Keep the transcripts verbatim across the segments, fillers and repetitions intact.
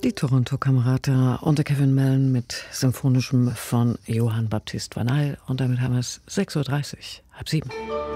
Die Toronto-Kamerata und der Kevin Mellon mit Symphonischem von Johann Baptist van Eyll. Und damit haben wir es sechs Uhr dreißig, halb sieben.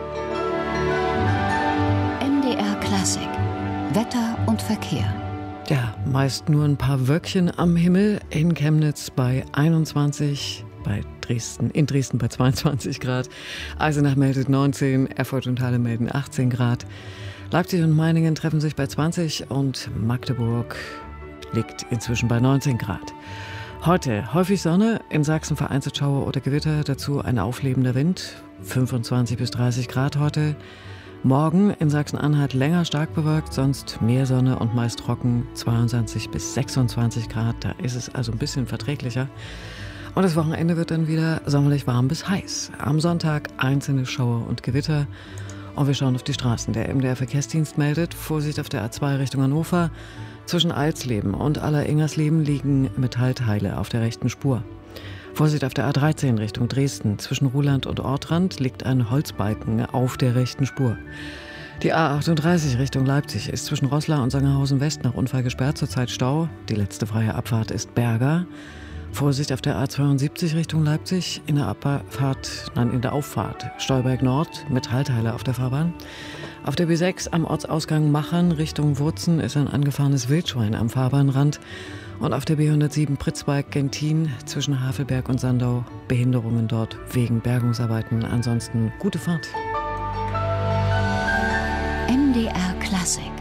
M D R Klassik. Wetter und Verkehr. Ja, meist nur ein paar Wölkchen am Himmel. In Chemnitz bei einundzwanzig, bei Dresden, in Dresden bei zweiundzwanzig Grad. Eisenach meldet neunzehn, Erfurt und Halle melden achtzehn Grad. Leipzig und Meiningen treffen sich bei zwanzig und Magdeburg liegt inzwischen bei neunzehn Grad. Heute häufig Sonne, in Sachsen vereinzelt Schauer oder Gewitter, dazu ein auflebender Wind, fünfundzwanzig bis dreißig Grad heute. Morgen in Sachsen-Anhalt länger stark bewölkt, sonst mehr Sonne und meist trocken, zweiundzwanzig bis sechsundzwanzig Grad, da ist es also ein bisschen verträglicher. Und das Wochenende wird dann wieder sommerlich warm bis heiß. Am Sonntag einzelne Schauer und Gewitter. Und wir schauen auf die Straßen. Der M D R-Verkehrsdienst meldet, Vorsicht auf der A zwei Richtung Hannover. Zwischen Alsleben und Aller-Ingersleben liegen Metallteile auf der rechten Spur. Vorsicht auf der A dreizehn Richtung Dresden. Zwischen Ruhland und Ortrand liegt ein Holzbalken auf der rechten Spur. Die A achtunddreißig Richtung Leipzig ist zwischen Roßla und Sangerhausen West nach Unfall gesperrt, zurzeit Stau. Die letzte freie Abfahrt ist Berger. Vorsicht auf der A zweiundsiebzig Richtung Leipzig, in der Abfahrt, nein, in der Auffahrt Stolberg Nord, Metallteile auf der Fahrbahn. Auf der B sechs am Ortsausgang Machern Richtung Wurzen ist ein angefahrenes Wildschwein am Fahrbahnrand. Und auf der B hundertsieben Pritzberg-Gentin zwischen Havelberg und Sandau Behinderungen dort wegen Bergungsarbeiten. Ansonsten gute Fahrt. M D R Klassik.